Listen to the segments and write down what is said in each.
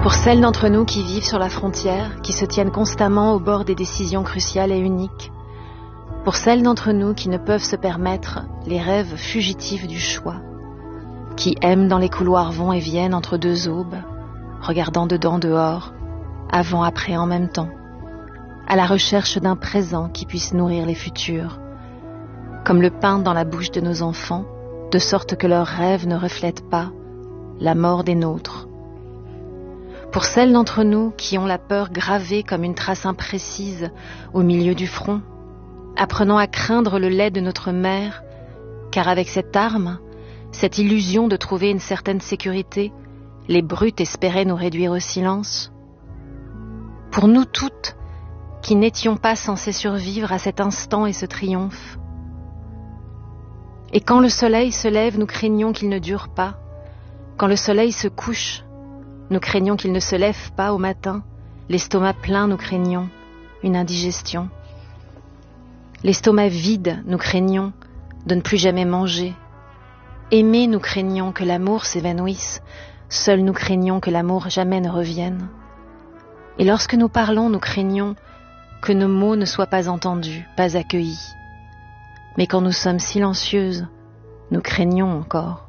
Pour celles d'entre nous qui vivent sur la frontière, qui se tiennent constamment au bord des décisions cruciales et uniques, pour celles d'entre nous qui ne peuvent se permettre les rêves fugitifs du choix, qui aiment dans les couloirs vont et viennent entre deux aubes, regardant dedans dehors, avant, après, en même temps, à la recherche d'un présent qui puisse nourrir les futurs, comme le pain dans la bouche de nos enfants, de sorte que leurs rêves ne reflètent pas la mort des nôtres. Pour celles d'entre nous qui ont la peur gravée comme une trace imprécise au milieu du front, apprenant à craindre le lait de notre mère, car avec cette arme, cette illusion de trouver une certaine sécurité, les brutes espéraient nous réduire au silence. Pour nous toutes, qui n'étions pas censées survivre à cet instant et ce triomphe. Et quand le soleil se lève, nous craignons qu'il ne dure pas. Quand le soleil se couche, nous craignons qu'il ne se lève pas au matin. L'estomac plein, nous craignons une indigestion. L'estomac vide, nous craignons de ne plus jamais manger. Aimer, nous craignons que l'amour s'évanouisse. Seuls nous craignons que l'amour jamais ne revienne. Et lorsque nous parlons, nous craignons que nos mots ne soient pas entendus, pas accueillis. Mais quand nous sommes silencieuses, nous craignons encore.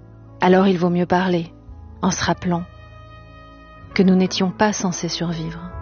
Alors il vaut mieux parler, en se rappelant que nous n'étions pas censés survivre.